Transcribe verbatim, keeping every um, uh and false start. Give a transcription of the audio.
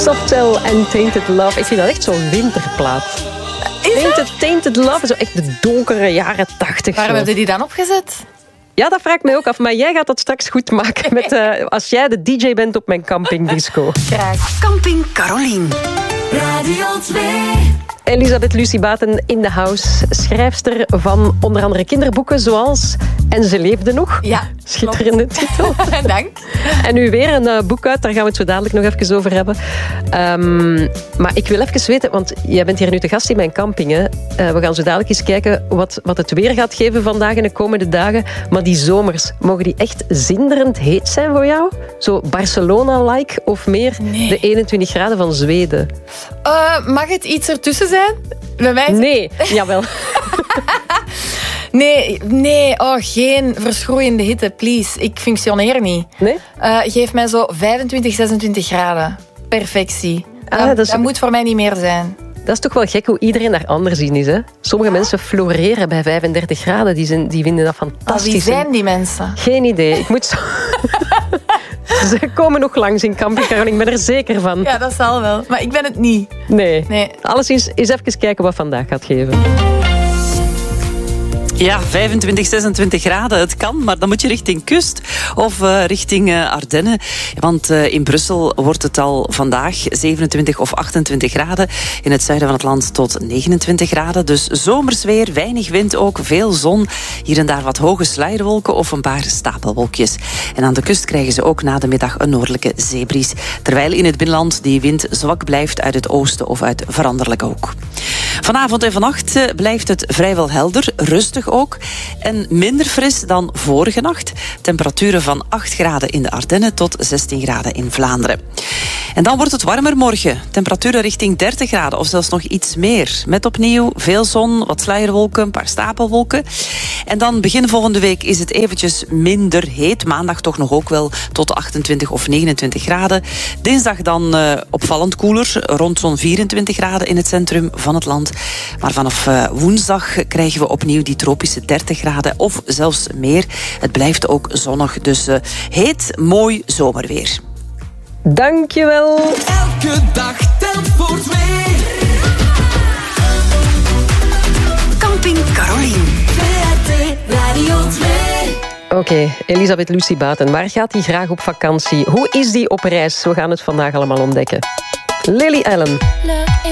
Softel en Tainted Love. Ik vind dat echt zo'n winterplaat. Tainted, Tainted Love, zo echt de donkere jaren tachtig. Waarom hebben die dan opgezet? Ja, dat vraag ik mij ook af. Maar jij gaat dat straks goed maken met, uh, als jij de D J bent op mijn campingdisco. Graag. Camping Carolien. Radio twee. Elisabeth Lucie Baten in de house. Schrijfster van onder andere kinderboeken zoals En ze leefde nog. Ja, schitterende titel. Dank. En nu weer een uh, boek uit, daar gaan we het zo dadelijk nog even over hebben. Um, maar ik wil even weten, want jij bent hier nu te gast in mijn camping. Hè. Uh, we gaan zo dadelijk eens kijken wat, wat het weer gaat geven vandaag en de komende dagen. Maar die zomers, mogen die echt zinderend heet zijn voor jou? Zo Barcelona-like of meer nee. de eenentwintig graden van Zweden? Uh, mag het iets ertussen zijn? Bij mij is... Nee, jawel. Nee, nee, oh, geen verschroeiende hitte, please. Ik functioneer niet. Nee? Uh, geef mij zo vijfentwintig, zesentwintig graden. Perfectie. Ah, dat dat, is... dat moet voor mij niet meer zijn. Dat is toch wel gek hoe iedereen daar anders in is. Hè? Sommige mensen floreren bij vijfendertig graden. Die, zijn, die vinden dat fantastisch. Oh, wie zijn die mensen? Geen idee. Ik moet zo... Ze komen nog langs in Camping Carolien, ik ben er zeker van. Ja, dat zal wel. Maar ik ben het niet. Nee. nee. Alleszins eens even kijken wat vandaag gaat geven. Ja, vijfentwintig, zesentwintig graden. Het kan, maar dan moet je richting kust of uh, richting uh, Ardennen. Want uh, in Brussel wordt het al vandaag zevenentwintig of achtentwintig graden. In het zuiden van het land tot negenentwintig graden. Dus zomers weer, weinig wind ook, veel zon. Hier en daar wat hoge sluierwolken of een paar stapelwolkjes. En aan de kust krijgen ze ook na de middag een noordelijke zeebries. Terwijl in het binnenland die wind zwak blijft uit het oosten of uit veranderlijke hoek. Vanavond en vannacht uh, blijft het vrijwel helder, rustig ook. En minder fris dan vorige nacht. Temperaturen van acht graden in de Ardennen tot zestien graden in Vlaanderen. En dan wordt het warmer morgen. Temperaturen richting dertig graden of zelfs nog iets meer. Met opnieuw veel zon, wat sluierwolken, een paar stapelwolken. En dan begin volgende week is het eventjes minder heet. Maandag toch nog ook wel tot achtentwintig of negenentwintig graden. Dinsdag dan uh, opvallend koeler, rond zo'n vierentwintig graden in het centrum van het land. Maar vanaf uh, woensdag krijgen we opnieuw die tropische dertig graden of zelfs meer. Het blijft ook zonnig, dus uh, heet, mooi zomerweer. Dankjewel. Elke dag telt voor twee. Camping Carolien. V R T Radio twee. Oké, okay, Elisabeth Lucie Baten, waar gaat hij graag op vakantie? Hoe is die op reis? We gaan het vandaag allemaal ontdekken. Lily Allen.